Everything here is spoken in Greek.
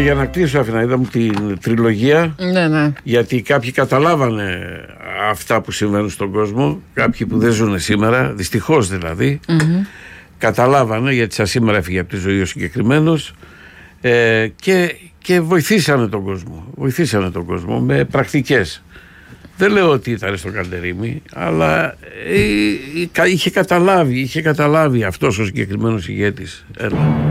για να κλείσω, Αθηναίδα μου, την τριλογία, Ναι. γιατί κάποιοι καταλάβανε αυτά που συμβαίνουν στον κόσμο, κάποιοι που δεν ζουν σήμερα, δυστυχώς δηλαδή, καταλάβανε, γιατί σαν σήμερα έφυγε από τη ζωή ο συγκεκριμένος, και βοηθήσανε τον κόσμο με πρακτικές. Δεν λέω ότι ήταν στο Καλτερίμι, αλλά είχε καταλάβει αυτός ο συγκεκριμένος ηγέτης. Έλα.